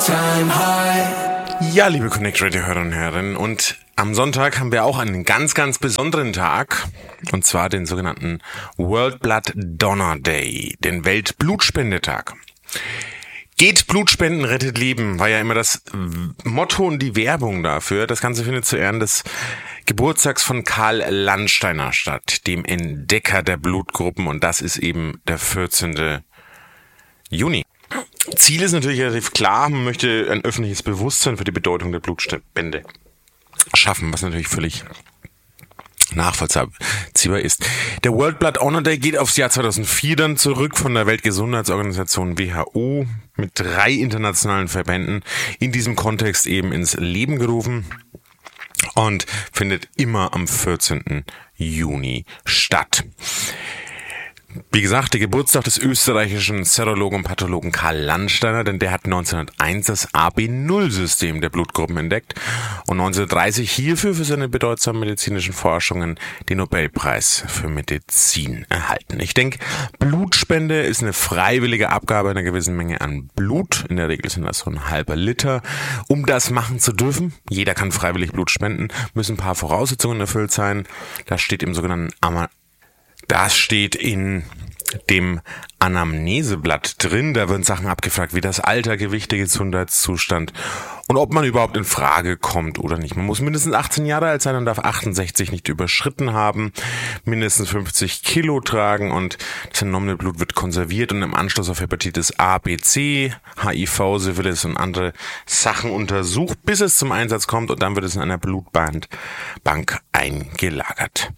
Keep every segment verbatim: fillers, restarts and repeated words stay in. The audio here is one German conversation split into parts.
Ja, liebe Connect Radio Hörer und Hörerinnen, und am Sonntag haben wir auch einen ganz, ganz besonderen Tag, und zwar den sogenannten World Blood Donor Day, den Weltblutspendetag. Geht Blutspenden, rettet Leben, war ja immer das Motto und die Werbung dafür. Das Ganze findet zu Ehren des Geburtstags von Karl Landsteiner statt, dem Entdecker der Blutgruppen, und das ist eben der vierzehnten Juni. Ziel ist natürlich relativ klar, man möchte ein öffentliches Bewusstsein für die Bedeutung der Blutspende schaffen, was natürlich völlig nachvollziehbar ist. Der World Blood Donor Day geht aufs Jahr zweitausendvier dann zurück, von der Weltgesundheitsorganisation W H O mit drei internationalen Verbänden in diesem Kontext eben ins Leben gerufen und findet immer am vierzehnten Juni statt. Wie gesagt, der Geburtstag des österreichischen Serologen und Pathologen Karl Landsteiner, denn der hat neunzehnhunderteins das A B null System der Blutgruppen entdeckt und neunzehnhundertdreißig hierfür für seine bedeutsamen medizinischen Forschungen den Nobelpreis für Medizin erhalten. Ich denke, Blutspende ist eine freiwillige Abgabe einer gewissen Menge an Blut. In der Regel sind das so ein halber Liter. Um das machen zu dürfen, jeder kann freiwillig Blut spenden, müssen ein paar Voraussetzungen erfüllt sein. Das steht im sogenannten Ama Das steht in dem Anamneseblatt drin. Da werden Sachen abgefragt wie das Alter, Gewicht, der Gesundheitszustand und ob man überhaupt in Frage kommt oder nicht. Man muss mindestens achtzehn Jahre alt sein und darf achtundsechzig nicht überschritten haben, mindestens fünfzig Kilo tragen, und das entnommene Blut wird konserviert und im Anschluss auf Hepatitis A, B, C, H I V, Syphilis und andere Sachen untersucht, bis es zum Einsatz kommt, und dann wird es in einer Blutbank Bank eingelagert.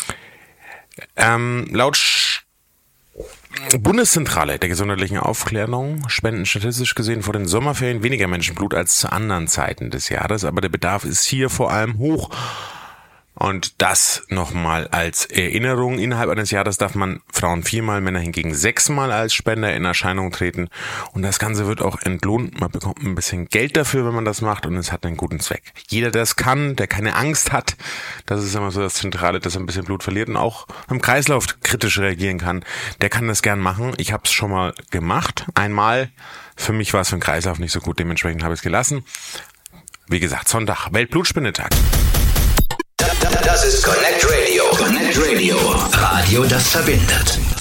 Ähm, laut Sch- Bundeszentrale der gesundheitlichen Aufklärung spenden statistisch gesehen vor den Sommerferien weniger Menschen Blut als zu anderen Zeiten des Jahres, aber der Bedarf ist hier vor allem hoch. Und das nochmal als Erinnerung: Innerhalb eines Jahres darf man Frauen viermal, Männer hingegen sechsmal als Spender in Erscheinung treten. Und das Ganze wird auch entlohnt. Man bekommt ein bisschen Geld dafür, wenn man das macht, und es hat einen guten Zweck. Jeder, der es kann, der keine Angst hat, das ist immer so das Zentrale, dass er ein bisschen Blut verliert und auch im Kreislauf kritisch reagieren kann, der kann das gern machen. Ich habe es schon mal gemacht. Einmal. Für mich war es für den Kreislauf nicht so gut, dementsprechend habe ich es gelassen. Wie gesagt, Sonntag, Weltblutspendetag. Das ist Connect Radio. Connect Radio. Radio, das verbindet.